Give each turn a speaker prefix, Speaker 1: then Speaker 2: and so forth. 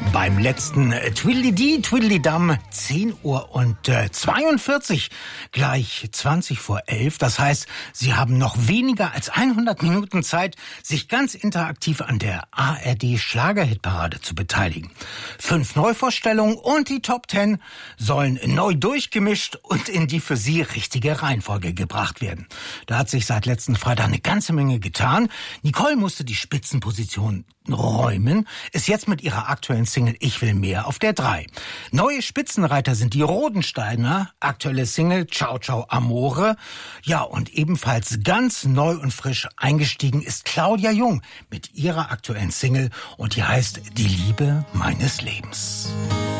Speaker 1: Beim letzten Twiddly-Dee, Twiddly-Dum, 10 Uhr und 42, gleich 20 vor 11. Das heißt, Sie haben noch weniger als 100 Minuten Zeit, sich ganz interaktiv an der ARD-Schlagerhitparade zu beteiligen. 5 Neuvorstellungen und die Top 10 sollen neu durchgemischt und in die für Sie richtige Reihenfolge gebracht werden. Da hat sich seit letzten Freitag eine ganze Menge getan. Nicole musste die Spitzenposition räumen, ist jetzt mit ihrer aktuellen Single Ich will mehr auf der 3. Neue Spitzenreiter sind die Rodensteiner, aktuelle Single Ciao Ciao Amore. Ja, und ebenfalls ganz neu und frisch eingestiegen ist Claudia Jung mit ihrer aktuellen Single und die heißt Die Liebe meines Lebens.